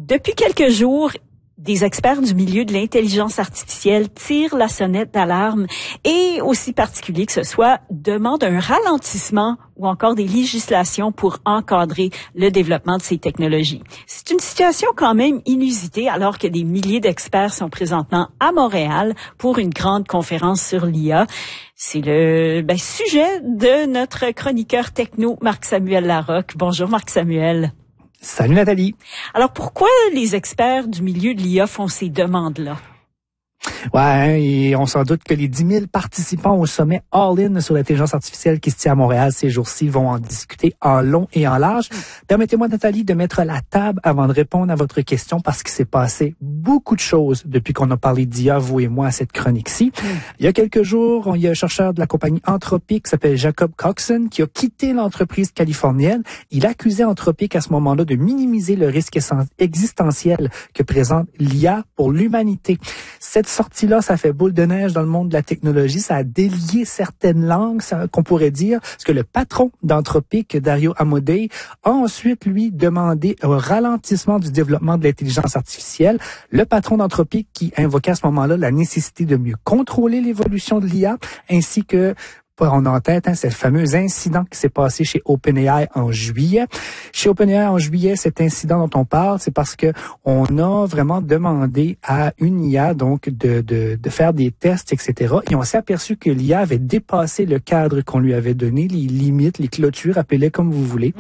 Depuis quelques jours, des experts du milieu de l'intelligence artificielle tirent la sonnette d'alarme et, aussi particulier que ce soit, demandent un ralentissement ou encore des législations pour encadrer le développement de ces technologies. C'est une situation quand même inusitée alors que des milliers d'experts sont présentement à Montréal pour une grande conférence sur l'IA. C'est le sujet de notre chroniqueur techno, Marc-Samuel Larocque. Bonjour Marc-Samuel. Salut Nathalie. Alors pourquoi les experts du milieu de l'IA font ces demandes-là? Ouais, et on s'en doute que les 10 000 participants au sommet All-in sur l'intelligence artificielle qui se tient à Montréal ces jours-ci vont en discuter en long et en large. Permettez-moi, Nathalie, de mettre la table avant de répondre à votre question parce qu'il s'est passé beaucoup de choses depuis qu'on a parlé d'IA, vous et moi, à cette chronique-ci. Il y a quelques jours, il y a un chercheur de la compagnie Anthropic qui s'appelle Jacob Coxon qui a quitté l'entreprise californienne. Il accusait Anthropic à ce moment-là de minimiser le risque existentiel que présente l'IA pour l'humanité. Cette sortie-là, ça fait boule de neige dans le monde de la technologie. Ça a délié certaines langues, qu'on pourrait dire. Parce que le patron d'Anthropic, Dario Amodei, a ensuite, lui, demandé un ralentissement du développement de l'intelligence artificielle. Le patron d'Anthropic qui invoquait à ce moment-là la nécessité de mieux contrôler l'évolution de l'IA, ainsi que on a en tête, c'est le fameux incident qui s'est passé chez OpenAI en juillet. Chez OpenAI en juillet, cet incident dont on parle, c'est parce que on a vraiment demandé à une IA donc de faire des tests, etc. Et on s'est aperçu que l'IA avait dépassé le cadre qu'on lui avait donné, les limites, les clôtures, appelez-les comme vous voulez.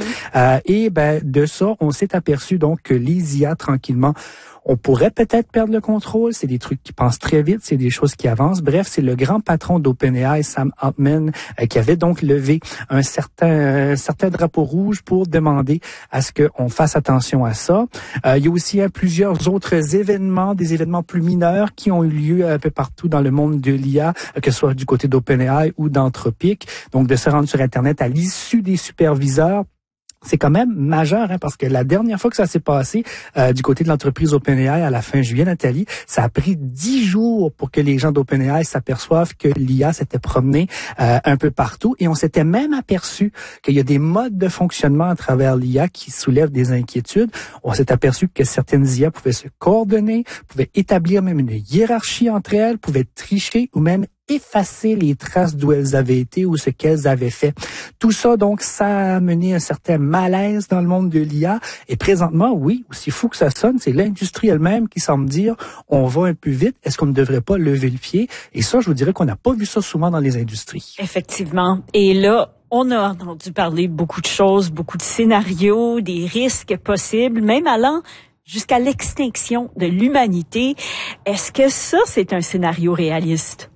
De ça, on s'est aperçu donc que les IA tranquillement, on pourrait peut-être perdre le contrôle. C'est des trucs qui pensent très vite, c'est des choses qui avancent. Bref, c'est le grand patron d'OpenAI, Sam Altman, qui avait donc levé un certain drapeau rouge pour demander à ce qu'on fasse attention à ça. Il y a aussi plusieurs autres événements, des événements plus mineurs qui ont eu lieu un peu partout dans le monde de l'IA, que ce soit du côté d'OpenAI ou d'Anthropic. Donc, de se rendre sur Internet à l'issue des superviseurs. C'est quand même majeur, parce que la dernière fois que ça s'est passé du côté de l'entreprise OpenAI à la fin juillet, Nathalie, ça a pris 10 jours pour que les gens d'OpenAI s'aperçoivent que l'IA s'était promenée un peu partout. Et on s'était même aperçu qu'il y a des modes de fonctionnement à travers l'IA qui soulèvent des inquiétudes. On s'est aperçu que certaines IA pouvaient se coordonner, pouvaient établir même une hiérarchie entre elles, pouvaient tricher ou même effacer les traces d'où elles avaient été ou ce qu'elles avaient fait. Tout ça, donc, ça a mené un certain malaise dans le monde de l'IA. Et présentement, oui, aussi fou que ça sonne, c'est l'industrie elle-même qui semble dire on va un peu vite, est-ce qu'on ne devrait pas lever le pied? Et ça, je vous dirais qu'on n'a pas vu ça souvent dans les industries. Effectivement. Et là, on a entendu parler beaucoup de choses, beaucoup de scénarios, des risques possibles, même allant jusqu'à l'extinction de l'humanité. Est-ce que ça, c'est un scénario réaliste?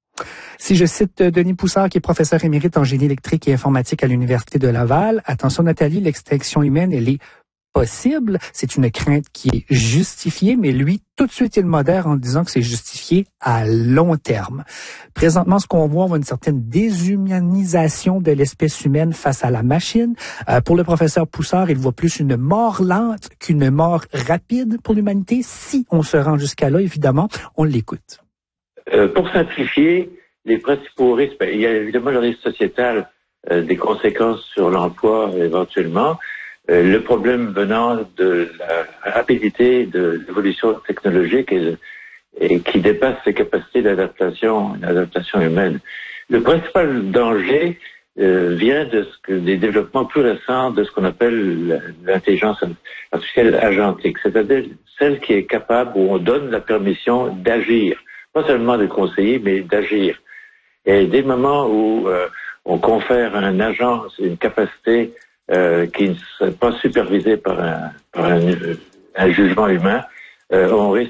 Si je cite Denis Poussard, qui est professeur émérite en génie électrique et informatique à l'Université de Laval, attention Nathalie, l'extinction humaine, elle est possible. C'est une crainte qui est justifiée, mais lui, tout de suite, il modère en disant que c'est justifié à long terme. Présentement, ce qu'on voit, on voit une certaine déshumanisation de l'espèce humaine face à la machine. Pour le professeur Poussard, il voit plus une mort lente qu'une mort rapide pour l'humanité. Si on se rend jusqu'à là, évidemment, on l'écoute. Pour simplifier, les principaux risques, il y a évidemment le risque sociétal, des conséquences sur l'emploi éventuellement, le problème venant de la rapidité de l'évolution technologique et qui dépasse les capacités d'adaptation humaine. Le principal danger vient des développements plus récents de ce qu'on appelle l'intelligence artificielle agentique, c'est-à-dire celle qui est capable, où on donne la permission d'agir, pas seulement de conseiller, mais d'agir. Et dès le moment où on confère à un agent une capacité qui ne serait pas supervisée par un jugement humain, on risque